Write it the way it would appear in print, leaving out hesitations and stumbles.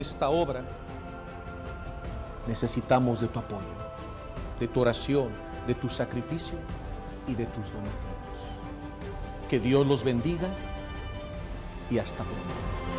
esta obra, necesitamos de tu apoyo, de tu oración, de tu sacrificio y de tus donativos. Que Dios los bendiga y hasta pronto.